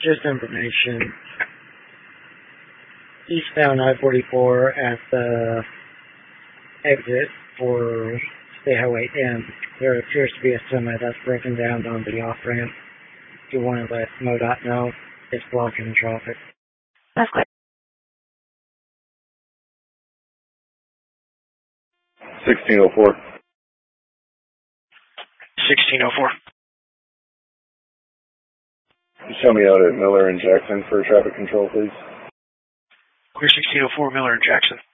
Just information. Eastbound I-44 at the exit for State Highway M. There appears to be a semi that's broken down on the off-ramp. If you want to let MoDOT know, it's blocking the traffic. That's clear. 1604. 1604. Show me out at Miller and Jackson for traffic control, please. Clear 1604, Miller and Jackson.